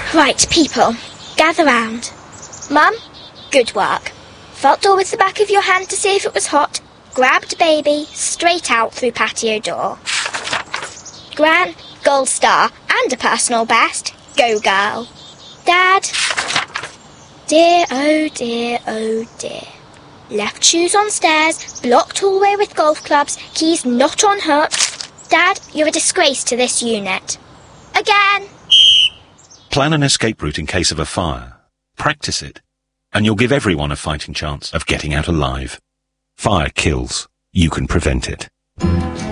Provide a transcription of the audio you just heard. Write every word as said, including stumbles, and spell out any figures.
Right, people, gather round. Mum, good work. Felt door with the back of your hand to see if it was hot. Grabbed baby, straight out through patio door. Gran, gold star and a personal best. Go girl. Dad. Dear, oh dear, oh dear. Left shoes on stairs, blocked hallway with golf clubs, keys not on hook. Dad, you're a disgrace to this unit. Again. Plan an escape route in case of a fire. Practice it, and you'll give everyone a fighting chance of getting out alive. Fire kills. You can prevent it.